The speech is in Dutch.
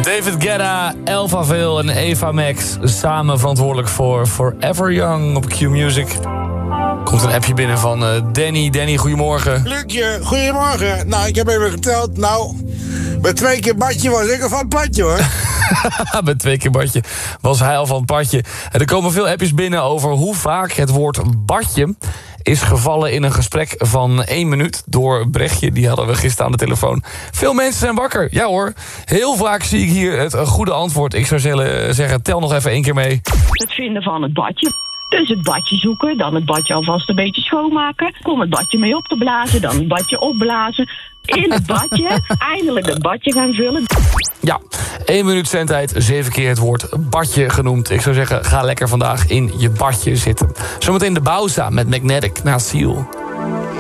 David Guetta, Elva Veil en Eva Max samen verantwoordelijk voor Forever Young op Q-Music. Komt een appje binnen van Danny. Danny, goedemorgen. Lukje, goedemorgen. Nou, ik heb even geteld. Nou, met 2 keer badje was ik al van het padje, hoor. Met 2 keer badje was hij al van het padje. Er komen veel appjes binnen over hoe vaak het woord badje is gevallen in een gesprek van 1 minuut door Brechtje. Die hadden we gisteren aan de telefoon. Veel mensen zijn wakker. Ja hoor, heel vaak zie ik hier het goede antwoord. Ik zou zeggen, tel nog even 1 keer mee. Het vinden van het badje. Dus het badje zoeken, dan het badje alvast een beetje schoonmaken. Kom het badje mee op te blazen, dan het badje opblazen. In het badje, eindelijk het badje gaan vullen. Ja, 1 minuut zendtijd, 7 keer het woord badje genoemd. Ik zou zeggen, ga lekker vandaag in je badje zitten. Zometeen de Bauza met Magnetic na Seal.